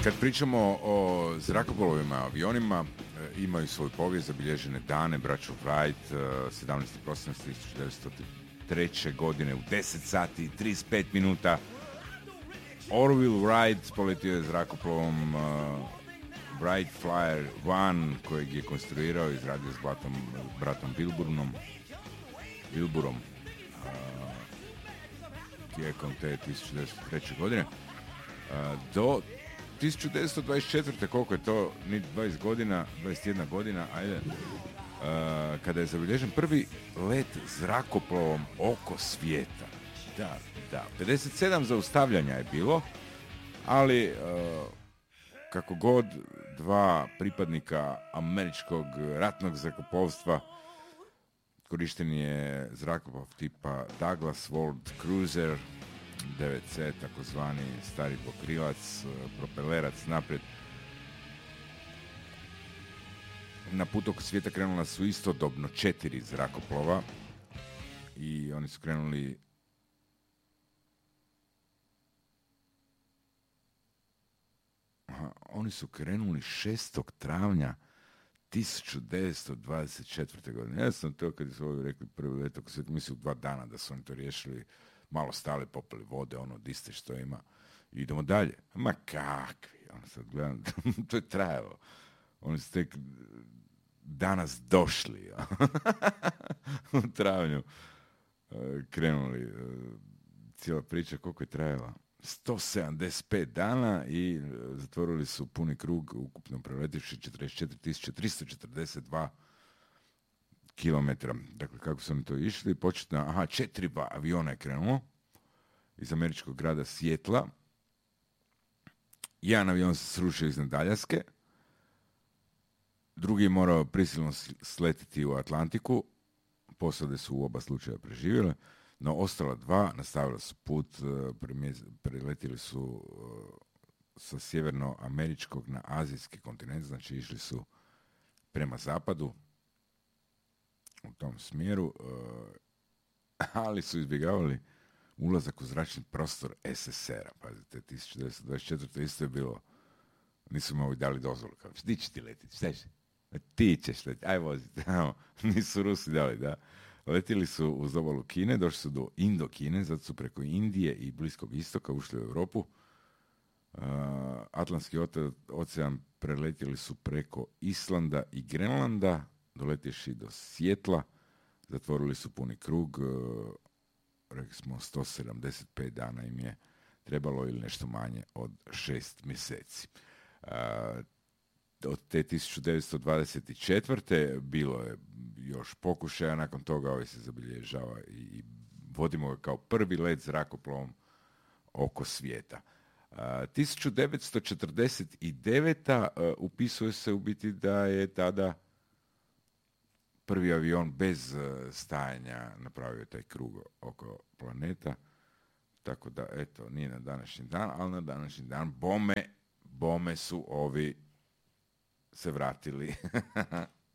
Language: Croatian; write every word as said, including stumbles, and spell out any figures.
Kad pričamo o zrakoplovima, avionima, imaju svoju povijest, zabilježene dane, braću Wright, sedamnaesti prosinac tisuću devetsto treće. godine u deset sati i trideset pet minuta. Orville Wright poletio je zrakoplovom uh, Wright Flyer jedan, kojeg je konstruirao i izradio s bratom, bratom Wilburom, Wilburom uh, tijekom te tisuću devetsto treće. godine. Uh, do tisuću devetsto dvadeset četvrte. koliko je to, ni dvadeset godina, dvadeset jedna godina, ajde, uh, kada je zabilježen prvi let zrakoplovom oko svijeta. Da, da, pedeset sedam zaustavljanja je bilo, ali uh, kako god, dva pripadnika američkog ratnog zrakoplovstva, korišten je zrakoplov tipa Douglas World Cruiser devet ce, takozvani stari pokrivac, propelerac naprijed. Na put oko svijeta krenula su istodobno četiri zrakoplova i oni su krenuli Aha, oni su krenuli šestog travnja tisuću devetsto dvadeset četvrte. godine. Ja sam to kad su ovi rekli prvi let oko svijeta, mislim u dva dana da su oni to riješili, malo stali, popili vode, ono, diste što ima, i idemo dalje. Ma kakvi, ono sad gledam, to je trajalo. Oni su tek danas došli, u travnju krenuli. Cijela priča koliko je trajala? sto sedamdeset pet dana i zatvorili su puni krug, ukupno preletivši četrdeset četiri tisuće tristo četrdeset dva kilometra. Dakle, kako su oni to išli? Početno, aha, četiri aviona je krenulo iz američkog grada Sijetla. Jedan avion se srušio iznad Aljaske, drugi je morao prisilno sletiti u Atlantiku, posade su u oba slučaja preživjele, no ostala dva nastavila su put, preletili su sa sjevernoameričkog na azijski kontinent, znači išli su prema zapadu u tom smjeru, ali su izbjegavali ulazak u zračni prostor es es er a. Pazite, tisuću devetsto dvadeset četvrte. isto je bilo, nisu mu dali dozvolu, kao, ti će ti letiti, šta će? Ti ćeš letiti, aj voziti. Nisu Rusi dali, da. Letili su uz obalu Kine, došli su do Indokine, zato su preko Indije i Bliskog istoka ušli u Europu. Uh, Atlantski ocean preletili su preko Islanda i Grenlanda, doletjevši do Sijetla, zatvorili su puni krug, uh, rekli smo sto sedamdeset pet dana im je trebalo ili nešto manje od šest mjeseci. Uh, od te tisuću devetsto dvadeset četvrte. bilo je još pokušaja, nakon toga ovaj se zabilježava i, i vodimo ga kao prvi let zrakoplovom oko svijeta. Uh, tisuću devetsto četrdeset devete. Uh, upisuje se u biti da je tada prvi avion bez uh, stajanja napravio taj krug oko planeta. Tako da, eto, nije na današnji dan, ali na današnji dan bome, bome su ovi se vratili